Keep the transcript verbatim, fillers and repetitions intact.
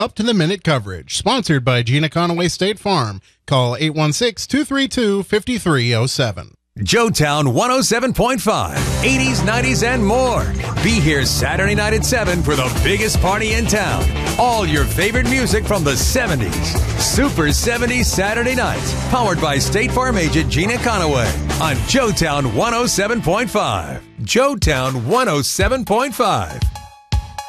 up-to-the-minute coverage. Sponsored by Gina Conaway State Farm. Call eight one six, two three two, five three zero seven. Joetown one oh seven point five, eighties, nineties, and more. Be here Saturday night at seven for the biggest party in town. All your favorite music from the seventies. Super seventies Saturday nights. Powered by State Farm agent Gina Conaway on Joetown one oh seven point five. Joetown one oh seven point five.